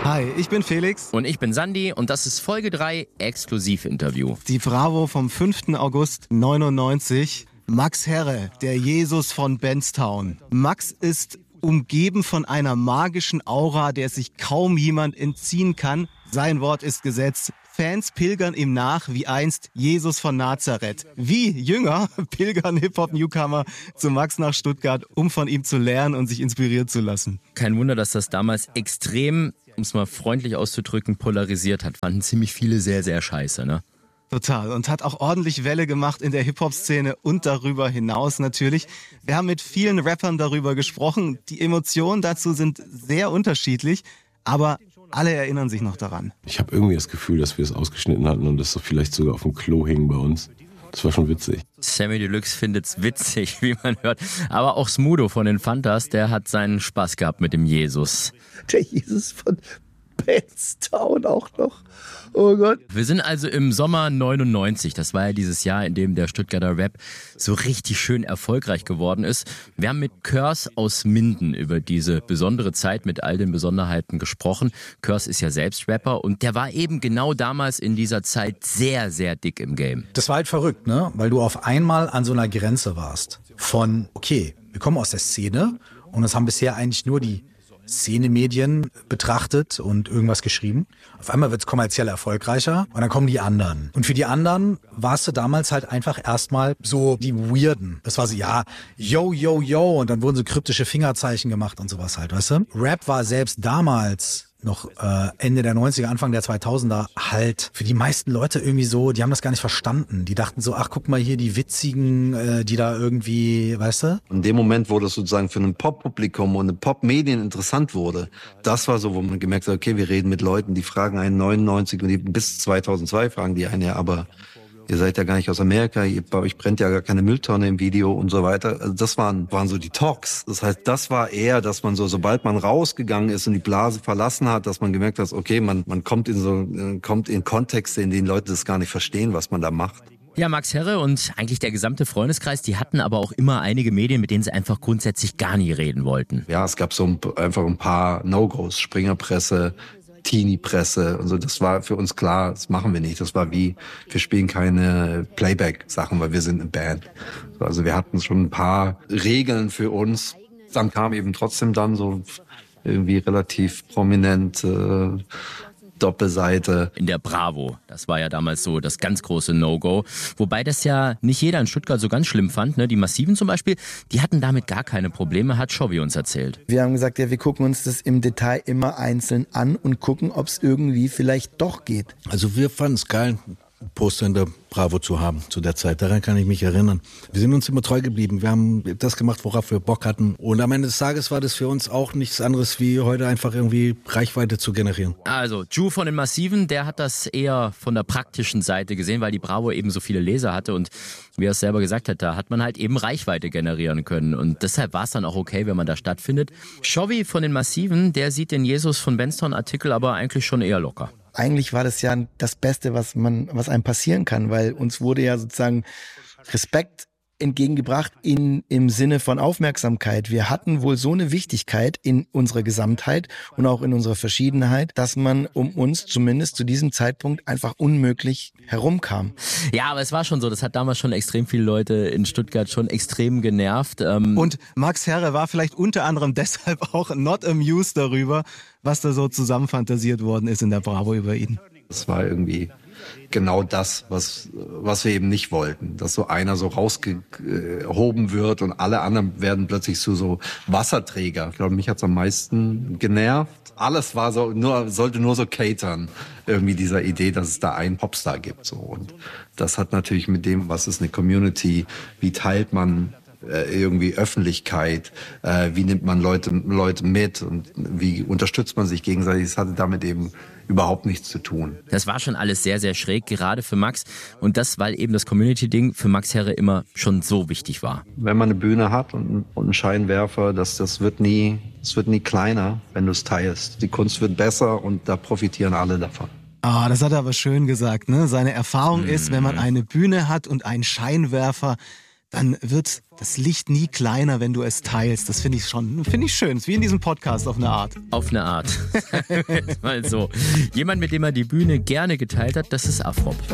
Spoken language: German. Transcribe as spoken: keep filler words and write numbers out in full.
Hi, ich bin Felix. Und ich bin Sandy und das ist Folge drei Exklusivinterview. Die Bravo vom fünften August neunundneunzig. Max Herre, der Jesus von Benztown. Max ist umgeben von einer magischen Aura, der sich kaum jemand entziehen kann. Sein Wort ist Gesetz. Fans pilgern ihm nach wie einst Jesus von Nazareth. Wie Jünger pilgern Hip-Hop-Newcomer zu Max nach Stuttgart, um von ihm zu lernen und sich inspirieren zu lassen. Kein Wunder, dass das damals extrem, um es mal freundlich auszudrücken, polarisiert hat. Fanden ziemlich viele sehr, sehr scheiße, ne? Total. Und hat auch ordentlich Welle gemacht in der Hip-Hop-Szene und darüber hinaus natürlich. Wir haben mit vielen Rappern darüber gesprochen. Die Emotionen dazu sind sehr unterschiedlich, aber alle erinnern sich noch daran. Ich habe irgendwie das Gefühl, dass wir es ausgeschnitten hatten und das so vielleicht sogar auf dem Klo hing bei uns. Das war schon witzig. Sammy Deluxe findet's witzig, wie man hört. Aber auch Smudo von den Fantas, der hat seinen Spaß gehabt mit dem Jesus. Der Jesus von Benztown auch noch. Oh Gott. Wir sind also im Sommer neunundneunzig. Das war ja dieses Jahr, in dem der Stuttgarter Rap so richtig schön erfolgreich geworden ist. Wir haben mit Curse aus Minden über diese besondere Zeit mit all den Besonderheiten gesprochen. Curse ist ja selbst Rapper und der war eben genau damals in dieser Zeit sehr, sehr dick im Game. Das war halt verrückt, ne? Weil du auf einmal an so einer Grenze warst. Von, okay, wir kommen aus der Szene und das haben bisher eigentlich nur die Szenemedien betrachtet und irgendwas geschrieben. Auf einmal wird es kommerziell erfolgreicher und dann kommen die anderen. Und für die anderen warst du damals halt einfach erstmal so die Weirden. Das war so, ja, yo, yo, yo und dann wurden so kryptische Fingerzeichen gemacht und sowas halt, weißt du? Rap war selbst damals noch äh, Ende der neunziger, Anfang der zweitausender halt für die meisten Leute irgendwie so, die haben das gar nicht verstanden. Die dachten so, ach guck mal hier, die Witzigen, äh, die da irgendwie, weißt du? In dem Moment, wo das sozusagen für ein Pop-Publikum und eine Pop-Medien interessant wurde, das war so, wo man gemerkt hat, okay, wir reden mit Leuten, die fragen einen neunundneunzig und die bis zweitausendzwei fragen die einen ja, aber ihr seid ja gar nicht aus Amerika, ihr, bei euch brennt ja gar keine Mülltonne im Video und so weiter. Also das waren, waren so die Talks. Das heißt, das war eher, dass man so, sobald man rausgegangen ist und die Blase verlassen hat, dass man gemerkt hat, okay, man, man kommt in so, kommt in Kontexte, in denen Leute das gar nicht verstehen, was man da macht. Ja, Max Herre und eigentlich der gesamte Freundeskreis, die hatten aber auch immer einige Medien, mit denen sie einfach grundsätzlich gar nie reden wollten. Ja, es gab so ein, einfach ein paar No-Gos, Springerpresse, Teenie-Presse und so, das war für uns klar, das machen wir nicht. Das war wie, wir spielen keine Playback-Sachen, weil wir sind eine Band. Also wir hatten schon ein paar Regeln für uns. Dann kam eben trotzdem dann so irgendwie relativ prominent äh, Doppelseite. In der Bravo. Das war ja damals so das ganz große No-Go. Wobei das ja nicht jeder in Stuttgart so ganz schlimm fand. Ne? Die Massiven zum Beispiel, die hatten damit gar keine Probleme, hat Chovy uns erzählt. Wir haben gesagt, ja, wir gucken uns das im Detail immer einzeln an und gucken, ob es irgendwie vielleicht doch geht. Also wir fanden es geil, ein Poster in der Bravo zu haben zu der Zeit. Daran kann ich mich erinnern. Wir sind uns immer treu geblieben. Wir haben das gemacht, worauf wir Bock hatten. Und am Ende des Tages war das für uns auch nichts anderes, wie heute einfach irgendwie Reichweite zu generieren. Also, Ju von den Massiven, der hat das eher von der praktischen Seite gesehen, weil die Bravo eben so viele Leser hatte. Und wie er es selber gesagt hat, da hat man halt eben Reichweite generieren können. Und deshalb war es dann auch okay, wenn man da stattfindet. Chovy von den Massiven, der sieht den Jesus von Benztown-Artikel aber eigentlich schon eher locker. Eigentlich war das ja das Beste, was man, was einem passieren kann, weil uns wurde ja sozusagen Respekt entgegengebracht in, im Sinne von Aufmerksamkeit. Wir hatten wohl so eine Wichtigkeit in unserer Gesamtheit und auch in unserer Verschiedenheit, dass man um uns zumindest zu diesem Zeitpunkt einfach unmöglich herumkam. Ja, aber es war schon so, das hat damals schon extrem viele Leute in Stuttgart schon extrem genervt. Ähm und Max Herre war vielleicht unter anderem deshalb auch not amused darüber, was da so zusammenfantasiert worden ist in der Bravo über ihn. Das war irgendwie genau das, was, was wir eben nicht wollten. Dass so einer so rausgehoben wird und alle anderen werden plötzlich zu so Wasserträger. Ich glaube, mich hat's am meisten genervt. Alles war so, nur, sollte nur so catern. Irgendwie dieser Idee, dass es da einen Popstar gibt, so. Und das hat natürlich mit dem, was ist eine Community, wie teilt man irgendwie Öffentlichkeit, äh, wie nimmt man Leute, Leute mit und wie unterstützt man sich gegenseitig. Das hatte damit eben überhaupt nichts zu tun. Das war schon alles sehr, sehr schräg, gerade für Max. Und das, weil eben das Community-Ding für Max Herre immer schon so wichtig war. Wenn man eine Bühne hat und, und einen Scheinwerfer, das, das wird nie, das wird nie kleiner, wenn du es teilst. Die Kunst wird besser und da profitieren alle davon. Ah, das hat er aber schön gesagt, ne? Seine Erfahrung mhm. ist, wenn man eine Bühne hat und einen Scheinwerfer, dann wird das Licht nie kleiner, wenn du es teilst. Das finde ich schon, finde ich schön. Ist wie in diesem Podcast auf eine Art. Auf eine Art. Mal so. Jemand, mit dem er die Bühne gerne geteilt hat, das ist Afrop.